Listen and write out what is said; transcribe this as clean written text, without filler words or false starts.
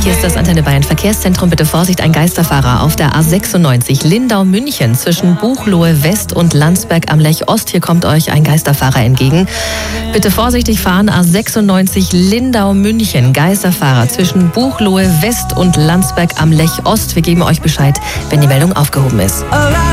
Hier ist das Antenne Bayern Verkehrszentrum. Bitte Vorsicht, ein Geisterfahrer auf der A96 Lindau-München zwischen Buchloe West und Landsberg am Lech Ost. Hier kommt euch ein Geisterfahrer entgegen. Bitte vorsichtig fahren, A96 Lindau-München, Geisterfahrer zwischen Buchloe West und Landsberg am Lech Ost. Wir geben euch Bescheid, wenn die Meldung aufgehoben ist.